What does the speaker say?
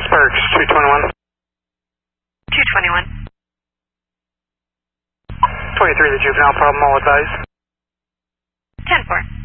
Sparks, 321. 221. 23, the juvenile problem, all advised. 10-4.